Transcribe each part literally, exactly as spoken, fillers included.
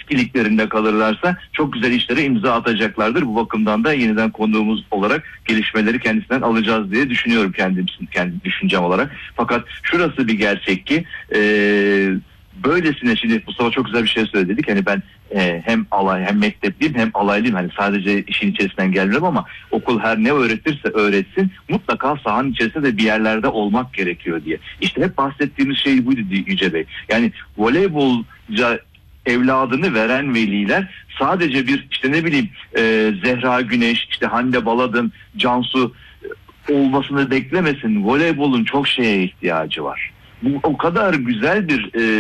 eski liglerinde kalırlarsa çok güzel işlere imza atacaklardır. Bu bakımdan da yeniden konuğumuz olarak gelişmeleri kendisinden alacağız diye düşünüyorum, kendim, kendi düşüncem olarak. Fakat şurası bir gerçek ki eee böylesine, şimdi Mustafa çok güzel bir şey söyledi, dedik hani ben e, hem alay hem mektepliyim hem alaylıyım, hani sadece işin içerisinden gelmiyorum ama okul her ne öğretirse öğretsin mutlaka sahanın içerisinde de bir yerlerde olmak gerekiyor diye. İşte hep bahsettiğimiz şey buydu Yüce Bey. Yani voleybolca evladını veren veliler sadece bir işte ne bileyim e, Zehra Güneş, işte Hande Baladın, Cansu e, olmasını beklemesin. Voleybolun çok şeye ihtiyacı var. Bu o kadar güzel bir e,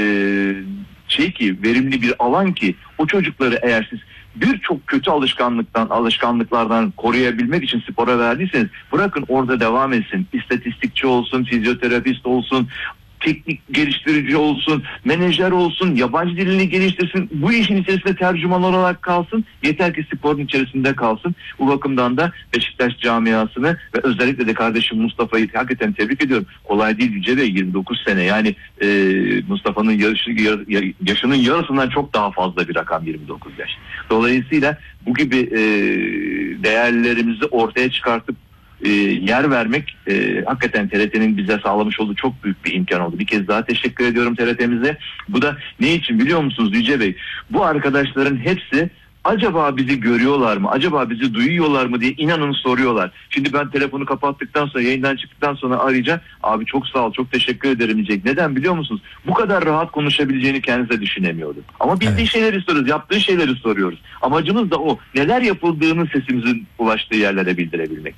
şey ki, verimli bir alan ki, o çocukları eğer siz birçok kötü alışkanlıktan, alışkanlıklardan koruyabilmek için spora verdiyseniz, bırakın orada devam etsin. İstatistikçi olsun, fizyoterapist olsun, teknik geliştirici olsun, menajer olsun, yabancı dilini geliştirsin. Bu işin içerisinde tercüman olarak kalsın. Yeter ki sporun içerisinde kalsın. Bu bakımdan da Beşiktaş camiasını ve özellikle de kardeşim Mustafa'yı hakikaten tebrik ediyorum. Kolay değil Yüce Bey, yirmi dokuz sene, yani e, Mustafa'nın yaşı, yaşının yarısından çok daha fazla bir rakam yirmi dokuz yaş. Dolayısıyla bu gibi e, değerlerimizi ortaya çıkartıp E, yer vermek e, hakikaten T R T'nin bize sağlamış olduğu çok büyük bir imkan oldu. Bir kez daha teşekkür ediyorum T R T'mize. Bu da ne için biliyor musunuz Yüce Bey? Bu arkadaşların hepsi acaba bizi görüyorlar mı? Acaba bizi duyuyorlar mı diye inanın soruyorlar. Şimdi ben telefonu kapattıktan sonra, yayından çıktıktan sonra arayacağım. Abi çok sağ ol, çok teşekkür ederim diyecek. Neden biliyor musunuz? Bu kadar rahat konuşabileceğini kendisi de düşünemiyordu. Ama bildiği evet. şeyleri soruyoruz, yaptığı şeyleri soruyoruz. Amacımız da o. Neler yapıldığını sesimizin ulaştığı yerlere bildirebilmek.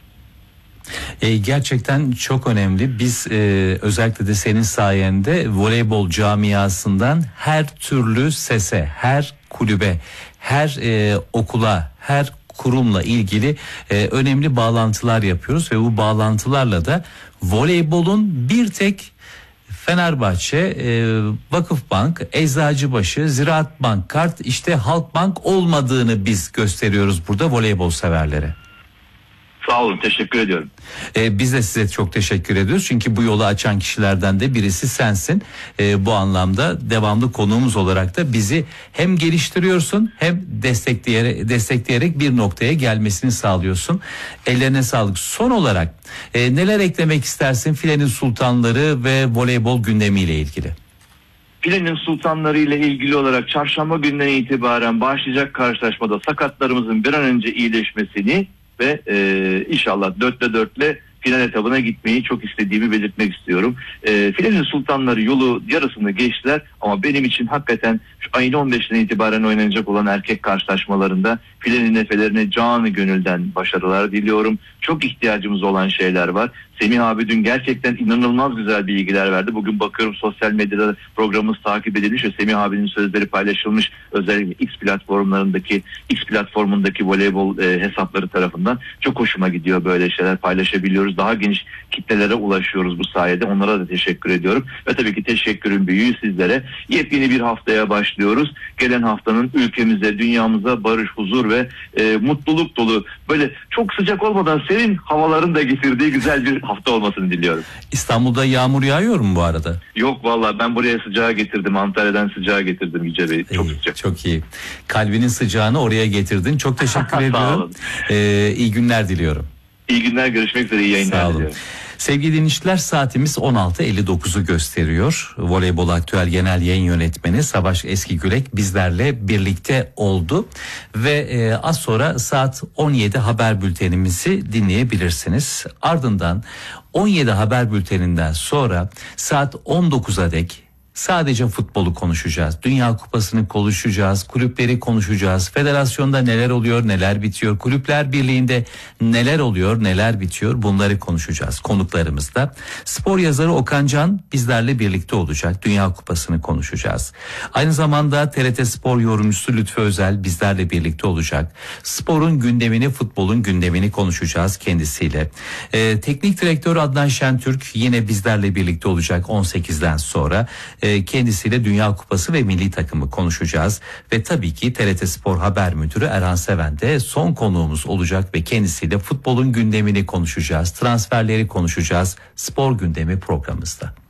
E, gerçekten çok önemli. Biz e, özellikle de senin sayende voleybol camiasından her türlü sese, her kulübe, her e, okula, her kurumla ilgili e, önemli bağlantılar yapıyoruz ve bu bağlantılarla da voleybolun bir tek Fenerbahçe, e, Vakıfbank, Eczacıbaşı, Ziraat Bank, Kart, işte Halkbank olmadığını biz gösteriyoruz burada voleybol severlere. Sağ olun, teşekkür ediyorum. Ee, biz de size çok teşekkür ediyoruz. Çünkü bu yolu açan kişilerden de birisi sensin. Ee, bu anlamda devamlı konuğumuz olarak da bizi hem geliştiriyorsun hem destekleyerek, destekleyerek bir noktaya gelmesini sağlıyorsun. Ellerine sağlık. Son olarak e, neler eklemek istersin Filenin Sultanları ve voleybol gündemiyle ilgili? Filenin Sultanları ile ilgili olarak çarşamba günden itibaren başlayacak karşılaşmada sakatlarımızın bir an önce iyileşmesini ve e, inşallah dörtte dörtle final etabına gitmeyi çok istediğimi belirtmek istiyorum. E, Filenin Sultanları yolu yarısını geçtiler ama benim için hakikaten şu ayın on beşinden itibaren oynanacak olan erkek karşılaşmalarında Filenin Efelerine canı gönülden başarılar diliyorum. Çok ihtiyacımız olan şeyler var. Semih abi dün gerçekten inanılmaz güzel bilgiler verdi. Bugün bakıyorum sosyal medyada programımız takip edilmiş ve Semih abinin sözleri paylaşılmış. Özellikle X platformlarındaki X platformundaki voleybol e, hesapları tarafından. Çok hoşuma gidiyor böyle şeyler paylaşabiliyoruz. Daha geniş kitlelere ulaşıyoruz bu sayede. Onlara da teşekkür ediyorum. Ve tabii ki teşekkürün büyüğü sizlere. Yepyeni bir haftaya başlıyoruz. Gelen haftanın ülkemize, dünyamıza barış, huzur ve e, mutluluk dolu, böyle çok sıcak olmadan serin havaların da getirdiği güzel bir hafta olmasını diliyorum. İstanbul'da yağmur yağıyor mu bu arada? Yok vallahi, ben buraya sıcağı getirdim. Antalya'dan sıcağı getirdim Yüce Bey. Çok iyi, sıcak. Çok iyi. Kalbinin sıcağını oraya getirdin. Çok teşekkür ediyorum. Ee, iyi günler diliyorum. İyi günler, görüşmek üzere, iyi yayınlar diliyorum. Sevgili dinleyiciler, saatimiz on altı elli dokuzu gösteriyor. Voleybol Aktüel Genel Yayın Yönetmeni Savaş Eskigürek bizlerle birlikte oldu. Ve e, az sonra saat on yedi haber bültenimizi dinleyebilirsiniz. Ardından on yedi haber bülteninden sonra saat on dokuza dek sadece futbolu konuşacağız. Dünya Kupası'nı konuşacağız, kulüpleri konuşacağız. Federasyonda neler oluyor, neler bitiyor, Kulüpler Birliği'nde neler oluyor, neler bitiyor, bunları konuşacağız konuklarımızla. Spor yazarı Okan Can bizlerle birlikte olacak. Dünya Kupası'nı konuşacağız. Aynı zamanda T R T Spor yorumcusu Lütfü Özel bizlerle birlikte olacak. Sporun gündemini, futbolun gündemini konuşacağız kendisiyle. Ee, Teknik direktör Adnan Şentürk yine bizlerle birlikte olacak on sekizden sonra. Kendisiyle Dünya Kupası ve milli takımı konuşacağız ve tabii ki T R T Spor Haber Müdürü Erhan Seven de son konuğumuz olacak ve kendisiyle futbolun gündemini konuşacağız, transferleri konuşacağız spor gündemi programımızda.